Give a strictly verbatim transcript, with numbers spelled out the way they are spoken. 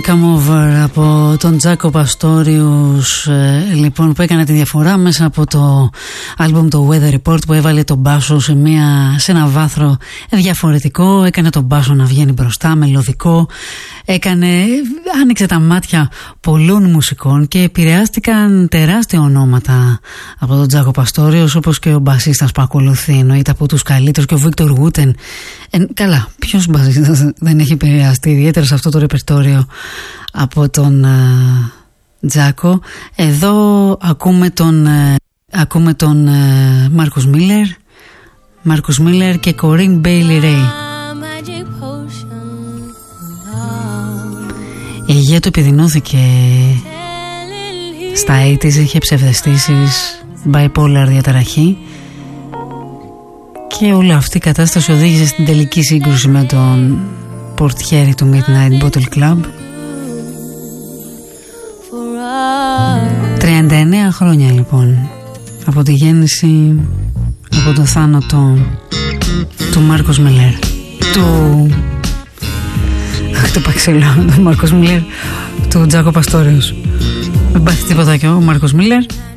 Come Over από τον Τζάκο Παστόριους, ε, λοιπόν, που έκανε τη διαφορά μέσα από το άλμπουμ το Weather Report, που έβαλε τον μπάσο σε, μια, σε ένα βάθρο διαφορετικό, έκανε τον μπάσο να βγαίνει μπροστά, μελωδικό, έκανε, άνοιξε τα μάτια πολλών μουσικών και επηρεάστηκαν τεράστια ονόματα από τον Τζάκο Παστόριους, όπως και ο μπασίστας που ακολουθεί, εννοείται από τους καλύτερους, και ο Βίκτορ Γούτεν. Ε, καλά, ποιος μπασίστας δεν έχει επηρεαστεί ιδιαίτερα σε αυτό το ρεπερτόριο από τον uh, Τζάκο. Εδώ ακούμε τον uh, ακούμε τον uh, Μάρκους Μίλλερ Μάρκους Μίλλερ και Κορίν Μπέιλι Ρέι. Η υγεία του επιδεινώθηκε στα ογδόντα, είχε ψευδαισθήσεις, bipolar διαταραχή, και όλη αυτή η κατάσταση οδήγησε στην τελική σύγκρουση με τον πορτιέρι του Midnight Bottle Club. τριάντα εννέα χρόνια λοιπόν από τη γέννηση, από το θάνατο του Μάρκος Μίλλερ, του αχ το παξιλό του Μάρκος Μίλλερ, του Τζάκο Παστόριους. Μην πάθει τίποτα και ο Μάρκος Μίλλερ.